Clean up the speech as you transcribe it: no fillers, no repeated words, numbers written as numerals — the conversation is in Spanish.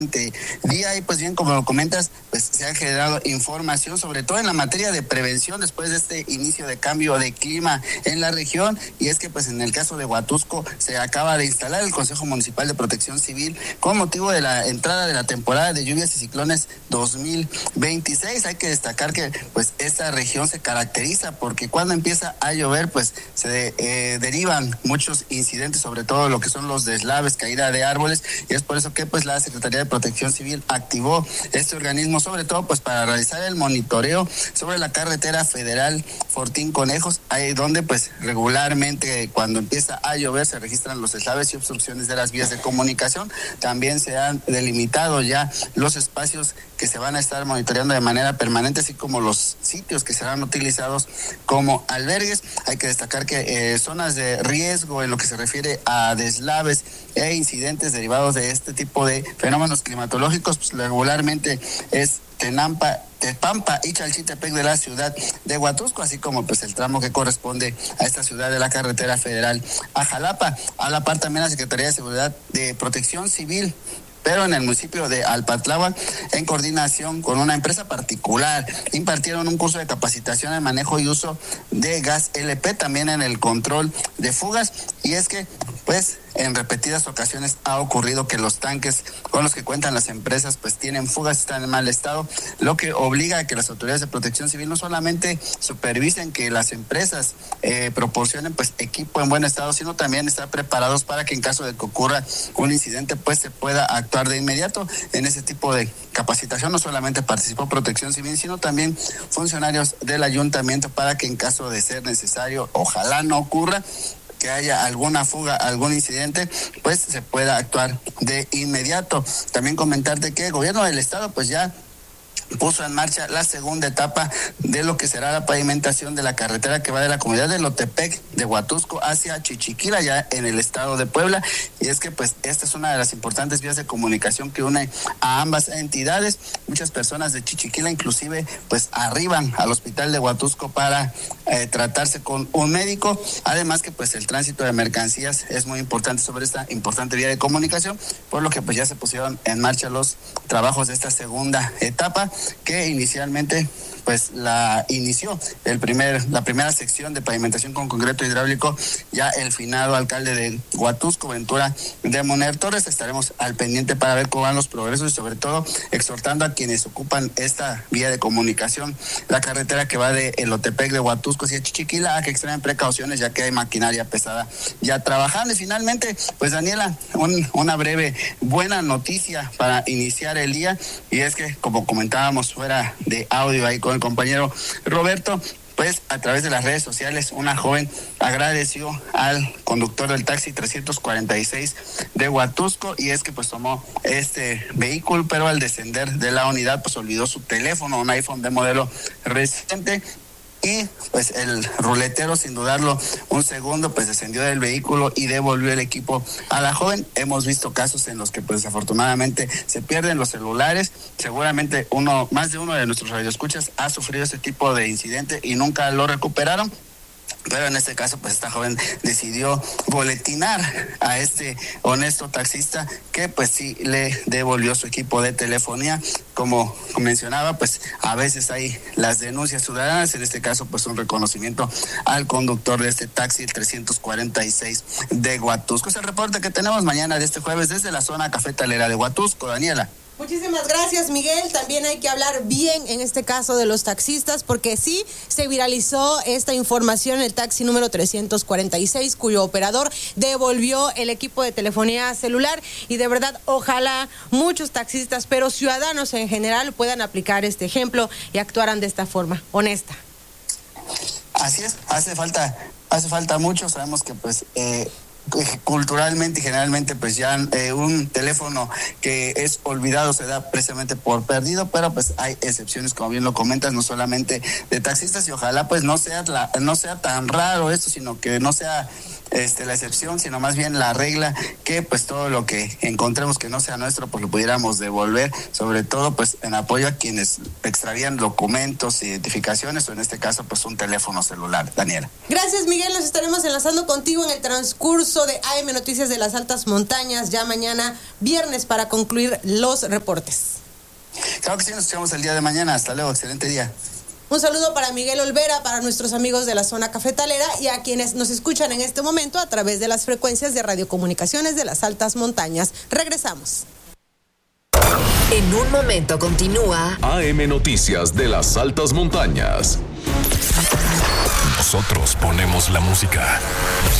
día y pues bien, como lo comentas, pues se ha generado información, sobre todo en la materia de prevención después de este inicio de cambio de clima en la región, y es que pues en el caso de Huatusco se acaba de instalar el Consejo Municipal de Protección Civil con motivo de la entrada de la temporada de lluvias y ciclones 2026. Hay que destacar que pues esta región se caracteriza porque cuando empieza a llover pues se derivan muchos incidentes, sobre todo lo que son los deslaves, caída de árboles, y es por eso que pues la Secretaría de Protección Civil activó este organismo, sobre todo pues para realizar el monitoreo sobre la carretera federal Fortín Conejos, ahí donde pues regularmente cuando empieza a llover se registran los deslaves y obstrucciones de las vías de comunicación. También se han delimitado ya los espacios que se van a estar monitoreando de manera permanente, así como los sitios que serán utilizados como albergues. Hay que destacar que zonas de riesgo en lo que se refiere a deslaves e incidentes derivados de este tipo de fenómenos climatológicos, pues regularmente es Tepampa y Chalchitepec de la ciudad de Huatusco, así como pues el tramo que corresponde a esta ciudad de la carretera federal a Jalapa. A la par también la Secretaría de Seguridad de Protección Civil, pero en el municipio de Alpatláhuac, en coordinación con una empresa particular, impartieron un curso de capacitación en manejo y uso de gas LP, también en el control de fugas, y es que pues en repetidas ocasiones ha ocurrido que los tanques con los que cuentan las empresas pues tienen fugas, están en mal estado, lo que obliga a que las autoridades de protección civil no solamente supervisen que las empresas proporcionen pues equipo en buen estado, sino también estar preparados para que en caso de que ocurra un incidente pues se pueda actuar de inmediato. En ese tipo de capacitación no solamente participó Protección Civil, sino también funcionarios del ayuntamiento para que en caso de ser necesario, ojalá no ocurra, que haya alguna fuga, algún incidente, pues se pueda actuar de inmediato. También comentarte que el gobierno del estado pues ya puso en marcha la segunda etapa de lo que será la pavimentación de la carretera que va de la comunidad de Lotepec de Huatusco hacia Chichiquila, ya en el estado de Puebla, y es que pues esta es una de las importantes vías de comunicación que une a ambas entidades. Muchas personas de Chichiquila inclusive pues arriban al hospital de Huatusco para tratarse con un médico, además que pues el tránsito de mercancías es muy importante sobre esta importante vía de comunicación, por lo que pues ya se pusieron en marcha los trabajos de esta segunda etapa, que inicialmente pues la inició la primera sección de pavimentación con concreto hidráulico, ya el finado alcalde de Huatusco, Ventura de Moner Torres. Estaremos al pendiente para ver cómo van los progresos y sobre todo exhortando a quienes ocupan esta vía de comunicación, la carretera que va de Elotepec de Huatusco hacia Chichiquila, a que extremen precauciones ya que hay maquinaria pesada ya trabajando. Y finalmente, pues Daniela, una breve buena noticia para iniciar el día, y es que como comentábamos fuera de audio ahí con el compañero Roberto, pues a través de las redes sociales una joven agradeció al conductor del taxi 346 de Huatusco, y es que pues tomó este vehículo, pero al descender de la unidad pues olvidó su teléfono, un iPhone de modelo reciente, y pues el ruletero, sin dudarlo un segundo, pues descendió del vehículo y devolvió el equipo a la joven. Hemos visto casos en los que pues desafortunadamente se pierden los celulares. Seguramente más de uno de nuestros radioescuchas ha sufrido ese tipo de incidente y nunca lo recuperaron. Pero en este caso, pues esta joven decidió boletinar a este honesto taxista que pues sí le devolvió su equipo de telefonía. Como mencionaba, pues a veces hay las denuncias ciudadanas, en este caso pues un reconocimiento al conductor de este taxi, el 346 de Huatusco. Es el reporte que tenemos mañana de este jueves desde la zona cafetalera de Huatusco. Daniela. Muchísimas gracias, Miguel. También hay que hablar bien en este caso de los taxistas, porque sí se viralizó esta información, el taxi número 346, cuyo operador devolvió el equipo de telefonía celular, y de verdad ojalá muchos taxistas, pero ciudadanos en general, puedan aplicar este ejemplo y actuaran de esta forma honesta. Así es, hace falta mucho. Sabemos que pues culturalmente y generalmente pues ya un teléfono que es olvidado se da precisamente por perdido, pero pues hay excepciones, como bien lo comentas, no solamente de taxistas, y ojalá pues no sea tan raro esto, sino que no sea la excepción, sino más bien la regla, que pues todo lo que encontremos que no sea nuestro, pues lo pudiéramos devolver, sobre todo pues en apoyo a quienes extravían documentos, identificaciones, o en este caso pues un teléfono celular. Daniela. Gracias, Miguel, nos estaremos enlazando contigo en el transcurso de AM Noticias de las Altas Montañas, ya mañana viernes, para concluir los reportes. Claro que sí, nos escuchamos el día de mañana. Hasta luego, excelente día. Un saludo para Miguel Olvera, para nuestros amigos de la zona cafetalera y a quienes nos escuchan en este momento a través de las frecuencias de radiocomunicaciones de las Altas Montañas. Regresamos. En un momento continúa AM Noticias de las Altas Montañas. Nosotros ponemos la música.